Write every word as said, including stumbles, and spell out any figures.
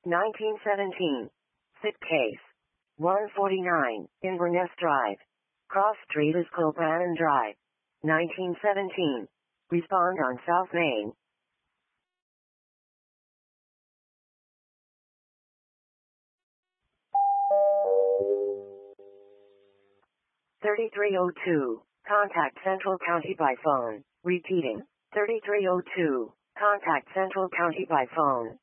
nineteen seventeen. Sit case. one forty-nine, Inverness Drive. Cross Street is Kilbrannan Drive. nineteen seventeen. Respond on South Main. thirty-three oh two. Contact Central County by phone. Repeating. thirty-three oh two. Contact Central County by phone.